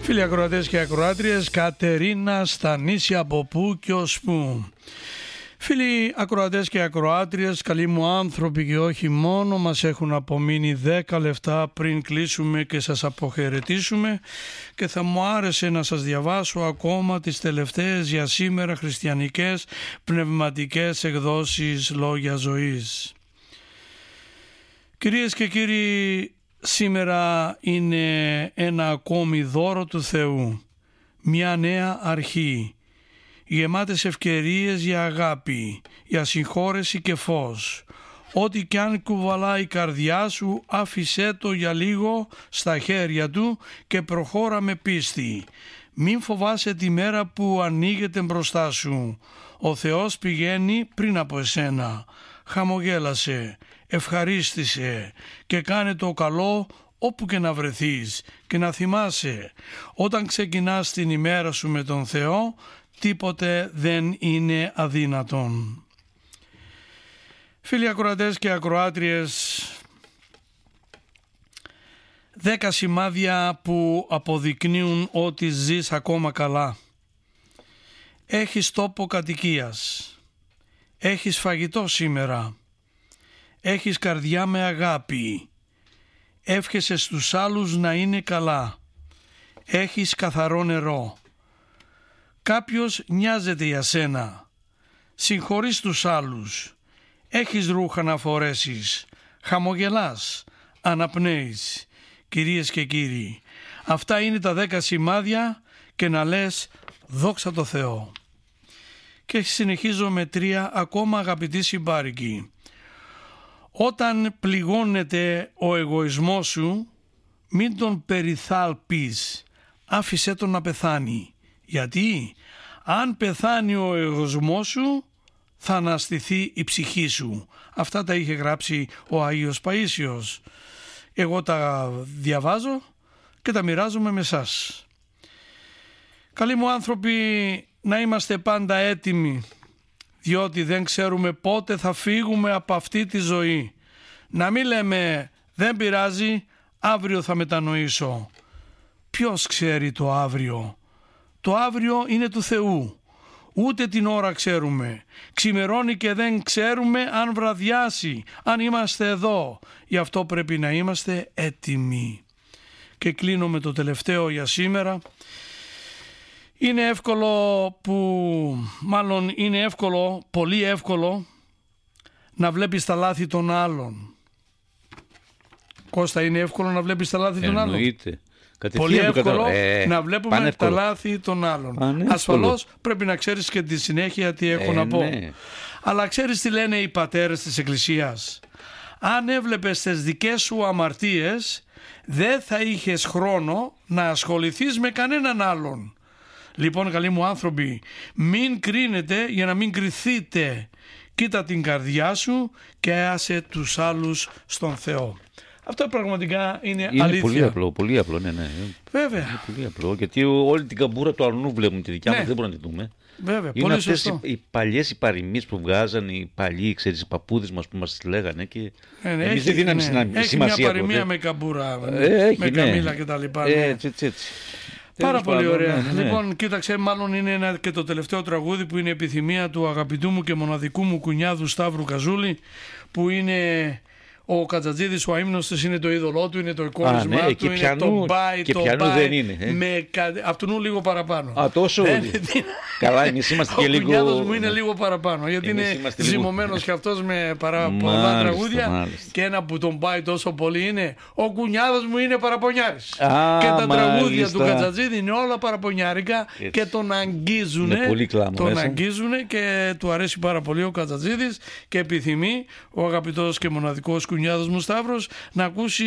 Φίλοι ακροατές και ακροάτριες, Κατερίνα στα νήσια από πού και ως πού. Φίλοι ακροατές και ακροάτριες, καλοί μου άνθρωποι και όχι μόνο, μας έχουν απομείνει 10 λεπτά πριν κλείσουμε και σας αποχαιρετήσουμε και θα μου άρεσε να σας διαβάσω ακόμα τις τελευταίες για σήμερα χριστιανικές πνευματικές εκδόσεις Λόγια Ζωής. Κυρίες και κύριοι, σήμερα είναι ένα ακόμη δώρο του Θεού, μια νέα αρχή, γεμάτες ευκαιρίες για αγάπη, για συγχώρεση και φως. Ό,τι κι αν κουβαλάει η καρδιά σου, άφησέ το για λίγο στα χέρια του και προχώρα με πίστη. Μην φοβάσαι τη μέρα που ανοίγεται μπροστά σου. Ο Θεός πηγαίνει πριν από εσένα. Χαμογέλασε, ευχαρίστησε και κάνε το καλό όπου και να βρεθείς. Και να θυμάσαι, όταν ξεκινάς την ημέρα σου με τον Θεό, τίποτε δεν είναι αδύνατον. Φίλοι ακροατές και ακροάτριες, 10 σημάδια που αποδεικνύουν ότι ζεις ακόμα καλά. Έχεις τόπο κατοικίας. Έχεις φαγητό σήμερα. Έχεις καρδιά με αγάπη. Εύχεσαι στους άλλους να είναι καλά. Έχεις καθαρό νερό. Κάποιος νοιάζεται για σένα. Συγχωρείς τους άλλους. Έχεις ρούχα να φορέσεις. Χαμογελάς. Αναπνέεις. Κυρίες και κύριοι, αυτά είναι τα 10 σημάδια και να λες δόξα τω Θεώ. Και συνεχίζω με 3 ακόμα, αγαπητοί συμπάρικοι. Όταν πληγώνεται ο εγωισμός σου, μην τον περιθάλπεις. Άφησέ τον να πεθάνει. Γιατί αν πεθάνει ο εγωισμός σου, θα αναστηθεί η ψυχή σου. Αυτά τα είχε γράψει ο Άγιος Παΐσιος. Εγώ τα διαβάζω και τα μοιράζομαι με εσάς. Καλοί μου άνθρωποι, να είμαστε πάντα έτοιμοι, διότι δεν ξέρουμε πότε θα φύγουμε από αυτή τη ζωή. Να μην λέμε δεν πειράζει, αύριο θα μετανοήσω. Ποιος ξέρει το αύριο? Το αύριο είναι του Θεού. Ούτε την ώρα ξέρουμε. Ξημερώνει και δεν ξέρουμε αν βραδιάσει, αν είμαστε εδώ. Γι' αυτό πρέπει να είμαστε έτοιμοι. Και κλείνω με το τελευταίο για σήμερα. Είναι εύκολο, πολύ εύκολο να βλέπεις τα λάθη των άλλων. Κώστα, είναι εύκολο να βλέπεις τα λάθη των άλλων? Εννοείται. Πολύ εύκολο να βλέπουμε τα λάθη των άλλων. Πανεύκολο. Ασφαλώς πρέπει να ξέρεις και τη συνέχεια τι έχω να πω. Ναι. Αλλά ξέρεις τι λένε οι πατέρες της Εκκλησίας? Αν έβλεπες τις δικές σου αμαρτίες, δεν θα είχες χρόνο να ασχοληθείς με κανέναν άλλον. Λοιπόν, καλοί μου άνθρωποι, μην κρίνετε για να μην κριθείτε. Κοίτα την καρδιά σου και άσε τους άλλους στον Θεό. Αυτό πραγματικά είναι αλήθεια. Πολύ απλό, ναι. Βέβαια. Είναι πολύ απλό, γιατί όλη την καμπούρα του αλλού βλέπουμε, τη δικιά μας δεν μπορούμε να τη δούμε. Βέβαια, είναι πολύ αυτές σωστό. οι παλιές παροιμίες που βγάζαν οι παλιοί, ξέρεις, οι παππούδες μας που μας λέγανε και εμείς δεν δίναμε σημασία. Έχει μια παροιμία με καμπούρα, με καμήλα κτλ. Έτσι. Πάρα πολύ ωραία. Ναι. Λοιπόν, κοίταξε, μάλλον είναι και το τελευταίο τραγούδι που είναι επιθυμία του αγαπητού μου και μοναδικού μου κουνιάδου Σταύρου Καζούλη, που είναι ο Κατζατζίδης, ο αείμνος της, είναι το είδωλό του, είναι το εικόνισμά του, είναι πιανού, το μπάι, και το πιανού μπάι, δεν είναι. Αυτού λίγο παραπάνω. Α, τόσο. Καλά, εμείς είμαστε και λίγο. Ο κουνιάδος μου είναι λίγο παραπάνω, γιατί είναι ζυμωμένος και αυτός με πολλά τραγούδια. Μάλιστα. Και ένα που τον πάει τόσο πολύ είναι ο κουνιάδος μου είναι παραπονιάρης. Και τα μάλιστα. τραγούδια του Κατζατζίδη είναι όλα παραπονιάρικα και τον αγγίζουν. Τον αγγίζουν και του αρέσει πάρα πολύ ο Κατζατζίδης και επιθυμεί ο αγαπητός και μοναδικός κουνιάδος μου Σταύρος να ακούσει